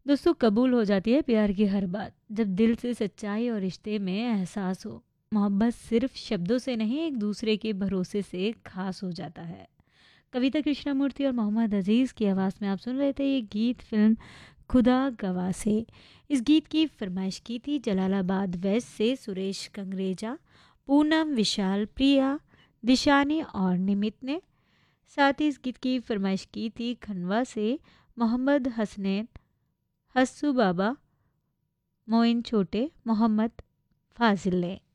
दोस्तों, कबूल हो जाती है प्यार की हर बात जब दिल से सच्चाई और रिश्ते में एहसास हो। मोहब्बत सिर्फ शब्दों से नहीं, एक दूसरे के भरोसे से खास हो जाता है। कविता कृष्णमूर्ति और मोहम्मद अजीज़ की आवाज़ में आप सुन रहे थे ये गीत फिल्म खुदा गवाह से। इस गीत की फरमाइश की थी जलालाबाद वेस्ट से सुरेश कंगरेजा, पूनम, विशाल, प्रिया, दिशानी और निमित ने। साथ ही इस गीत की फरमाइश की थी खंडवा से मोहम्मद हसनैन, हस्सू बाबा, मोइन छोटे, मोहम्मद फाजिल ने।